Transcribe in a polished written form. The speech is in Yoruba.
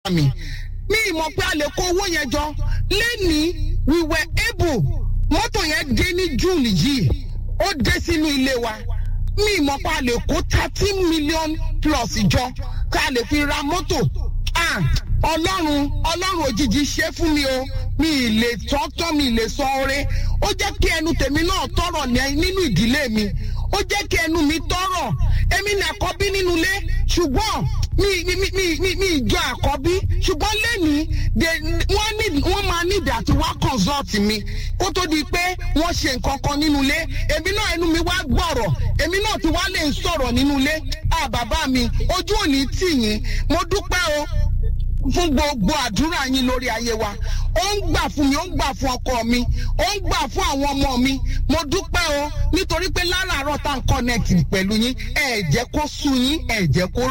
mi mọ̀ pé a lè kó owó yẹn jọ lẹ́ni we were able mọ́tò yẹn dé ní June yìí ó dé sínú ilé wa mi mọ̀ pé a lè kó 13 million plus jọ ká lè fi ra mọ́tò ọlọ́run òjijì ṣe fún mi o mi lè tọ́tọ́ mi lè sọ oore ó jẹ́ kí ẹnu tèmi náà tọrọ nínú ìdílé mi ó jẹ́ kí ẹnu mi tọrọ èmi ní àkọ́bí nínú ilé ṣùgbọ́n mi ìjọ àkọ́bí ṣùgbọ́n lẹ́ni wọ́n máa nídìí àti wá consult mi kó tó di pé wọ́n ṣe nǹkan kan nínú ilé èmi náà ẹnu mi wá gbọ́rọ̀ èmi náà ti wá lè sọ̀rọ̀ nínú ilé bàbá mi ojú òní tì yín mo dúpẹ́ o fún gbogbo àdúrà yín lórí ayé wa ó ń gbà fún mi ó ń gbà fún ọkọ mi ó ń gbà fún àwọn ọmọ mi mo dúpẹ́ o nítorí pé láràárọ̀ tá à ń connect pẹ̀lú yín ẹ jẹ́ kó sú yín ẹ jẹ́ kó